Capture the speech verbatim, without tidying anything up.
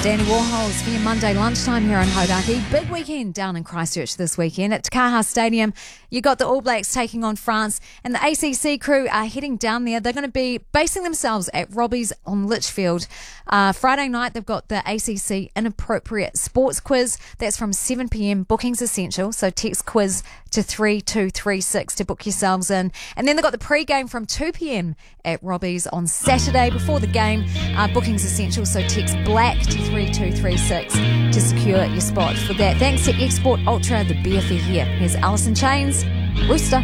Danny Warhols for your Monday lunchtime here on Hodaki. Big weekend down in Christchurch this weekend at Te Kaha Stadium. You got the All Blacks taking on France, and the A C C crew are heading down there. They're going to be basing themselves at Robbie's on Litchfield. Uh, Friday night, they've got the A C C Inappropriate Sports Quiz. That's from seven p.m. Booking's essential, so text quiz to three two three six to book yourselves in. And then they've got the pre-game from two p.m. at Robbie's on Saturday before the game. Uh, booking's essential, so text black to three two three six to secure your spot for that. Thanks to Export Ultra, the beer for here. Here's Alison Chains, Rooster.